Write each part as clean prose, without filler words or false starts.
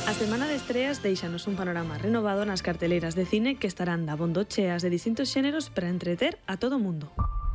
A semana de estreas deixanos un panorama renovado nas carteleiras de cine que estarán dabondo cheas de distintos xéneros para entreter a todo o mundo.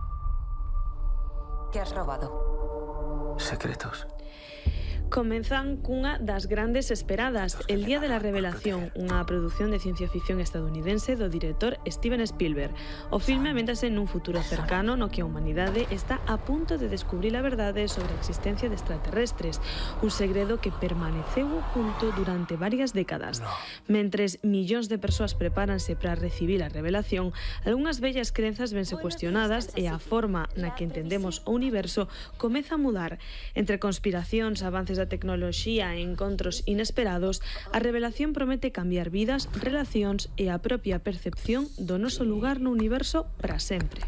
¿Qué has robado? Secretos. Comenzan cunha das grandes esperadas, El día de la revelación, unha produción de ciencia ficción estadounidense do director Steven Spielberg. O filme améntase nun futuro cercano no que a humanidade está a punto de descubrir a verdade sobre a existencia de extraterrestres, un segredo que permaneceu oculto durante varias décadas. Mentres millóns de persoas prepáranse para recibir a revelación, algunhas vellas crenzas vense cuestionadas e a forma na que entendemos o universo comeza a mudar. Entre conspiracións, avances da tecnoloxía e encontros inesperados, a revelación promete cambiar vidas, relacións e a propia percepción do noso lugar no universo para sempre.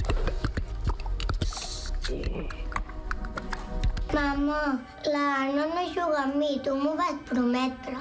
Mamá, la no juga amb mi, tu m'ho vas prometre.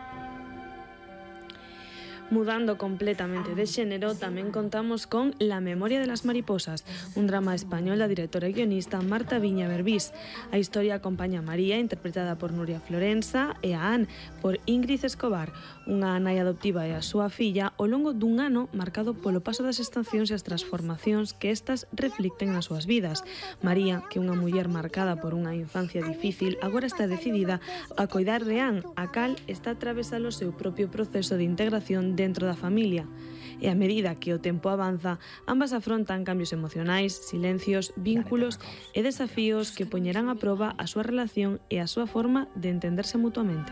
Mudando completamente de xénero, tamén contamos con La memoria de las mariposas, un drama español da directora e guionista Marta Viña Berbís. A historia acompaña a María, interpretada por Nuria Florensa, e a Anne, por Ingrid Escobar, unha nai adoptiva e a súa filla, ao longo dun ano marcado polo paso das estacións e as transformacións que estas reflicten nas súas vidas. María, que é unha muller marcada por unha infancia difícil, agora está decidida a coidar de Anne, a cal está a atravesar o seu propio proceso de integración dentro da familia. E a medida que o tempo avanza, ambas afrontan cambios emocionais, silencios, vínculos e desafíos que poñerán a proba a súa relación e a súa forma de entenderse mutuamente.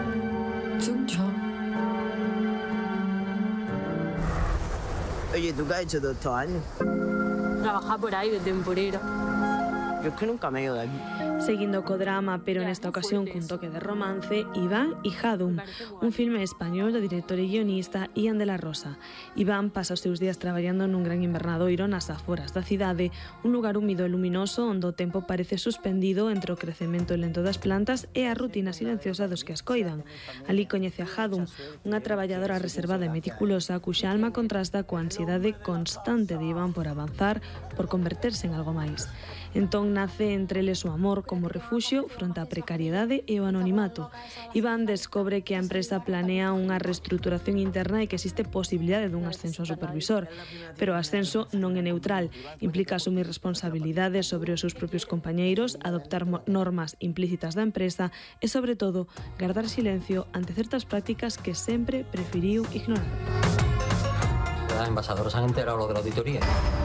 Oye, ¿tú qué has hecho todo estos años? Trabajar por ahí de temporera. Yo es que nunca me he ido de aquí. Seguindo co drama, pero nesta ocasión cun toque de romance, Iván y Hadum, un filme español do director e guionista Ian de la Rosa. Iván pasa os seus días traballando nun gran invernadoiro nas aforas da cidade, un lugar húmido e luminoso onde o tempo parece suspendido entre o crecemento lento das plantas e a rutina silenciosa dos que as coidan. Ali coñece a Hadum, unha traballadora reservada e meticulosa cuxa alma contrasta coa ansiedade constante de Iván por avanzar, por converterse en algo máis. Entón nace entre eles o amor como refuxio fronte á precariedade e o anonimato. Iván descobre que a empresa planea unha reestruturación interna e que existe posibilidade dun ascenso a supervisor. Pero o ascenso non é neutral, implica asumir responsabilidades sobre os seus propios compañeiros, adoptar normas implícitas da empresa e, sobre todo, guardar silencio ante certas prácticas que sempre preferiu ignorar. Las envasadoras han enterado lo de la auditoría.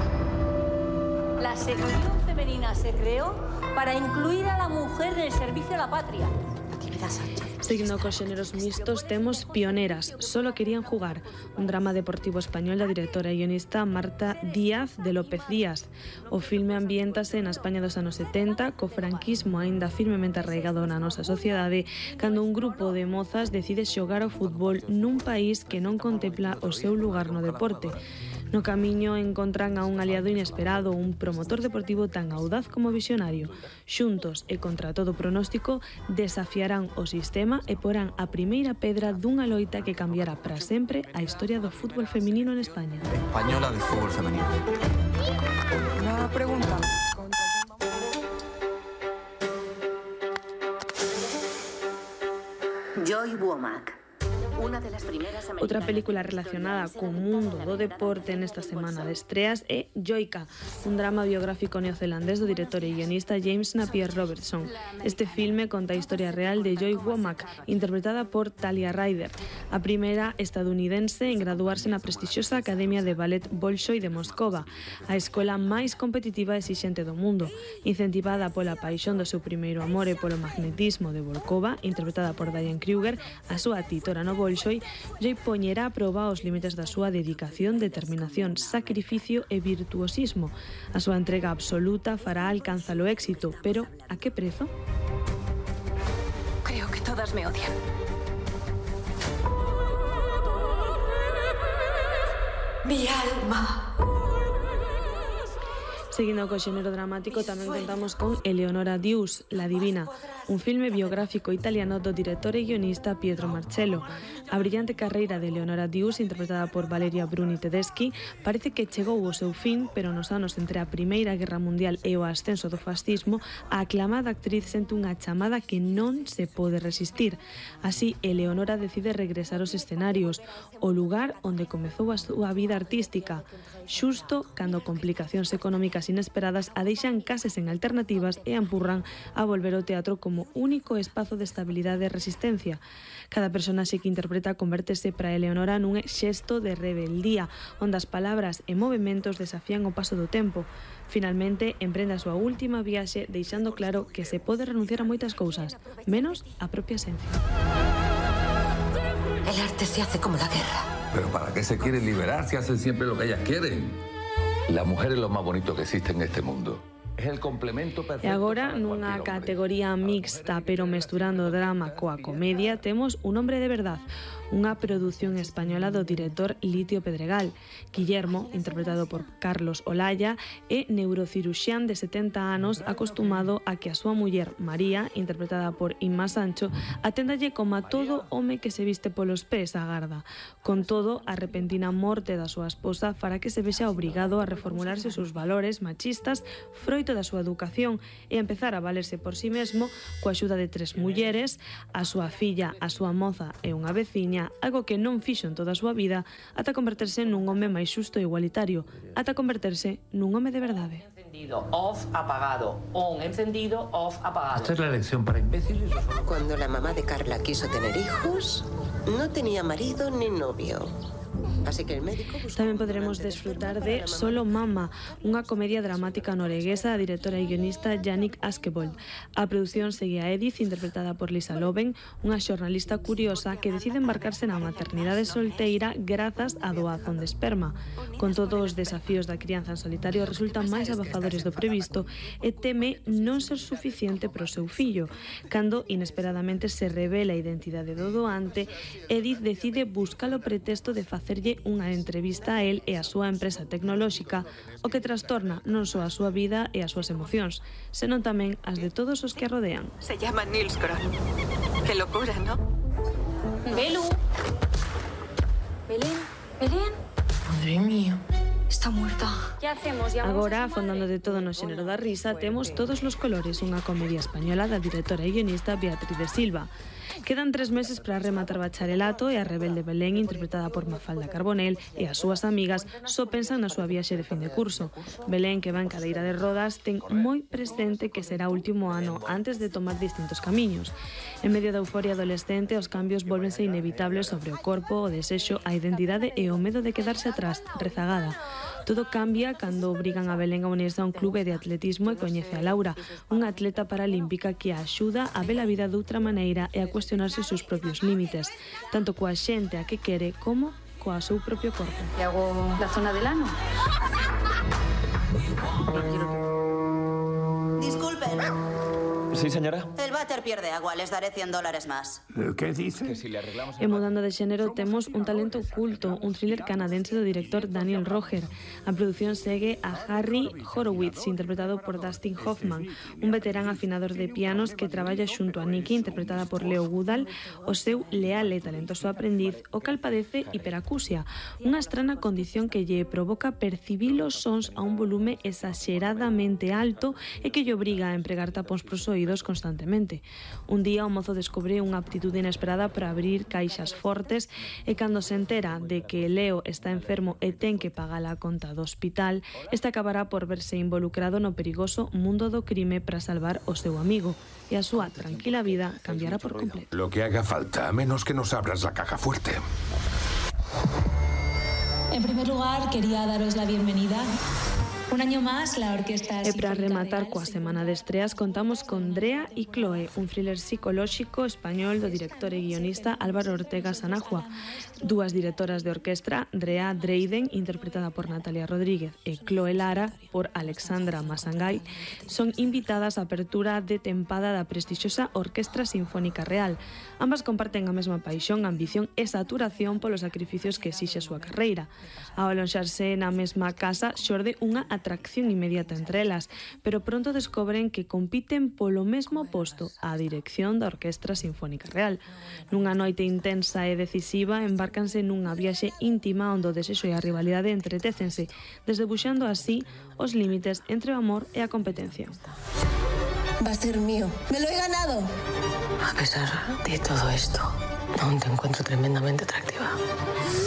La sección femenina se creó para incluir a la mujer en el servicio a la patria. Seguindo cos xéneros mixtos, temos Pioneras, Solo querían jugar, un drama deportivo español da directora e guionista Marta Díaz de López Díaz. O filme ambiéntase na España dos anos 70, co franquismo aínda firmemente arraigado na nosa sociedade, cando un grupo de mozas decide xogar ao fútbol nun país que non contempla o seu lugar no deporte. No camiño encontran a un aliado inesperado, un promotor deportivo tan audaz como visionario. Xuntos e contra todo pronóstico, desafiarán o sistema e porán a primeira pedra dunha loita que cambiará para sempre a historia do fútbol feminino en España. Española de fútbol femenino. Una pregunta. Joy Womack. Una de las primeras americanas. Outra película relacionada co mundo do deporte nesta semana de estreas é Joyka, un drama biográfico neozelandés do director e guionista James Napier Robertson. Este filme conta a historia real de Joy Womack, interpretada por Talia Ryder, a primeira estadounidense en graduarse na prestixiosa Academia de Ballet Bolshoi de Moscova, a escola máis competitiva e exixente do mundo. Incentivada pola paixón do seu primeiro amor e polo magnetismo de Volkova, interpretada por Diane Kruger, a súa titora no Bolshoi, Joy poñerá a proba os límites da súa dedicación, determinación, sacrificio e virtuosismo. A súa entrega absoluta fará alcanzar o éxito, pero a que prezo? Creo que todas me odian. Mi alma. Seguindo co xénero dramático, tamén contamos con Eleonora Duse, La Divina, un filme biográfico italiano do director e guionista Pietro Marcello. A brillante carreira de Leonora Dius, interpretada por Valeria Bruni Tedeschi, parece que chegou ao seu fin, pero nos anos entre a Primeira Guerra Mundial e o ascenso do fascismo, a aclamada actriz sente unha chamada que non se pode resistir. Así, Eleonora decide regresar aos escenarios, o lugar onde comezou a súa vida artística, xusto cando complicacións económicas inesperadas a deixan case sen alternativas e a empurran a volver ao teatro como único espazo de estabilidade e resistencia. Cada personaxe que interpreta convértese para Eleonora nun xesto de rebeldía, onde as palabras e movementos desafían o paso do tempo. Finalmente, emprende a súa última viaxe deixando claro que se pode renunciar a moitas cousas, menos a propia esencia. El arte se hace como la guerra. ¿Pero para qué se quieren liberar si hacen siempre lo que ellas quieren? La mujer es lo más bonito que existe en este mundo. É el complemento perfecto. E agora, nunha categoría mixta, pero mesturando o drama coa comedia, temos Un hombre de verdad, unha produción española do director Litio Pedregal. Guillermo, interpretado por Carlos Olaya, é neurociruxián de 70 anos acostumado a que a súa muller, María, interpretada por Inma Sancho, aténdalle como a todo home que se viste polos pés a garda. Con todo, a repentina morte da súa esposa fará que se vexa obrigado a reformularse os seus valores machistas froito da súa educación e a empezar a valerse por si mesmo coa axuda de 3 mulleres, a súa filla, a súa moza e unha veciña, algo que non fixo en toda a súa vida, ata converterse nun home máis xusto e igualitario, ata converterse nun home de verdade. Encendido, off, apagado. On, encendido, off, apagado. Esta es la lección para imbéciles. Cuando la mamá de Carla quiso tener hijos, no tenía marido ni novio. Así que el médico Tamén poderemos desfrutar de Solo Mama, unha comedia dramática norueguesa da directora e guionista Jannik Askebold. A produción segue a Edith, interpretada por Lisa Loven, unha xornalista curiosa que decide embarcarse na maternidade solteira grazas á doazón de esperma. Con todos os desafíos da crianza en solitario resultan máis abafadores do previsto e teme non ser suficiente para o seu fillo. Cando inesperadamente se revela a identidade do doante, Edith decide buscar o pretexto de facerlle unha entrevista a él e a súa empresa tecnolóxica, o que trastorna non só a súa vida e as súas emocións, senón tamén as de todos os que a rodean. se llama Nils Kron. Qué locura, ¿no? Belu. Belén. Belén. Madre mía, está muerta. ¿Qué hacemos? Agora, afondando de todo no xénero da risa, temos Todos los colores, unha comedia española da directora e guionista Beatriz de Silva. Quedan 3 meses para rematar bacharelato e a rebelde Belén, interpretada por Mafalda Carbonell, e as súas amigas só pensan na súa viaxe de fin de curso. Belén, que va en cadeira de rodas, ten moi presente que será o último ano antes de tomar distintos camiños. En medio da euforia adolescente, os cambios volvense inevitables sobre o corpo, o desexo, a identidade e o medo de quedarse atrás, rezagada. Todo cambia cando obrigan a Belén a unirse a un clube de atletismo e coñece a Laura, unha atleta paralímpica que a axuda a ver a vida doutra maneira e a cuestionarse os seus propios límites, tanto coa xente a que quere como coa seu propio corpo. ¿Le hago la zona del ano? Disculpen. Sí, señora. El váter pierde agua, les daré $100 más. ¿Qué dice? Que si le arreglamos E mudando de xénero, temos Un talento oculto, un thriller canadense do director Daniel Roger. A produción segue a Harry Horowitz, interpretado por Dustin Hoffman, un veterán afinador de pianos que traballa xunto a Nikki, interpretada por Leo Goodall, o seu leal e talentoso aprendiz, o cal padece hiperacusia, unha estrana condición que lle provoca percibir os sons a un volume exageradamente alto e que lle obriga a empregar tapóns pros oídos constantemente. Un día o mozo descubre unha aptitude inesperada para abrir caixas fortes e cando se entera de que Leo está enfermo e ten que pagar a conta do hospital, este acabará por verse involucrado no perigoso mundo do crime para salvar o seu amigo e a súa tranquila vida cambiará por completo. Lo que haga falta, a menos que nos abras la caja fuerte. En primer lugar, quería daros la bienvenida. Un año más, la Orquesta E para rematar coa semana de estreas, contamos con Drea y Chloe, un thriller psicolóxico español do director e guionista Álvaro Ortega Sanajua. Dúas directoras de orquestra, Drea Dreiden, interpretada por Natalia Rodríguez, e Chloe Lara, por Alexandra Masangay, son invitadas á apertura de tempada da prestixiosa Orquestra Sinfónica Real. Ambas comparten a mesma paixón, ambición e saturación polos sacrificios que exixe a súa carreira. Ao alonxarse na mesma casa, xorde unha atracción inmediata entre elas, pero pronto descobren que compiten polo mesmo posto, a dirección da Orquestra Sinfónica Real. Nunha noite intensa e decisiva embárcanse nunha viaxe íntima onde o desexo e a rivalidade entretécense, desdebuxando así os límites entre o amor e a competencia. Va a ser mío. ¡Me lo he ganado! A pesar de todo esto, aún te encuentro tremendamente atractiva.